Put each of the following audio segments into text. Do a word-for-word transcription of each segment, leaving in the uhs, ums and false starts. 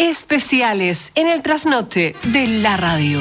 especiales en el trasnoche de la radio.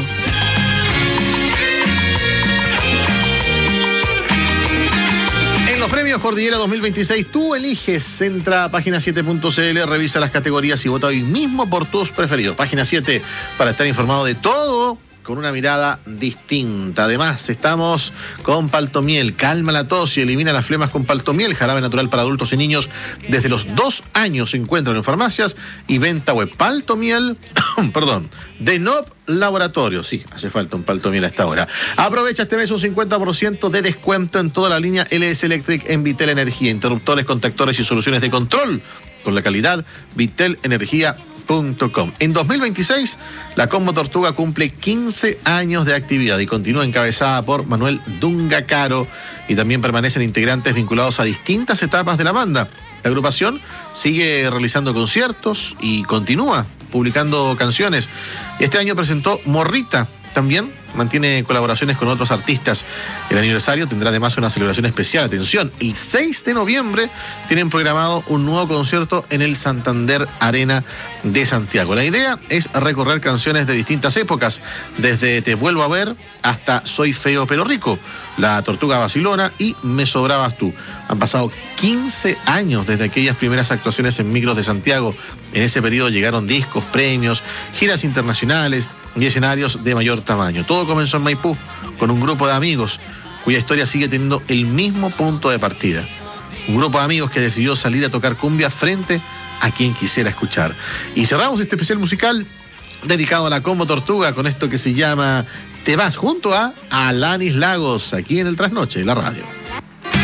Los premios Cordillera dos mil veintiséis, tú eliges, entra a página siete punto c l, revisa las categorías y vota hoy mismo por tus preferidos. Página siete para estar informado de todo con una mirada distinta. Además, estamos con Paltomiel. Calma la tos y elimina las flemas con Paltomiel, jarabe natural para adultos y niños. Desde los dos años se encuentran en farmacias y venta web. Paltomiel, perdón, de Nop Laboratorio. Sí, hace falta un Paltomiel a esta hora. Aprovecha este mes un cincuenta por ciento de descuento en toda la línea L S Electric en Vitel Energía. Interruptores, contactores y soluciones de control con la calidad Vitel Energía. En dos mil veintiséis, la Combo Tortuga cumple quince años de actividad y continúa encabezada por Manuel Dunga Caro, y también permanecen integrantes vinculados a distintas etapas de la banda. La agrupación sigue realizando conciertos y continúa publicando canciones. Este año presentó Morrita. También mantiene colaboraciones con otros artistas. El aniversario tendrá además una celebración especial. Atención, el seis de noviembre tienen programado un nuevo concierto en el Santander Arena de Santiago. La idea es recorrer canciones de distintas épocas, desde Te Vuelvo a Ver hasta Soy Feo pero Rico, La Tortuga Vacilona y Me Sobrabas Tú. Han pasado quince años desde aquellas primeras actuaciones en micros de Santiago. En ese periodo llegaron discos, premios, giras internacionales y escenarios de mayor tamaño. Todo comenzó en Maipú con un grupo de amigos cuya historia sigue teniendo el mismo punto de partida. Un grupo de amigos que decidió salir a tocar cumbia frente a quien quisiera escuchar. Y cerramos este especial musical dedicado a la Combo Tortuga con esto que se llama Te Vas, junto a Alanis Lagos, aquí en el Trasnoche de la radio.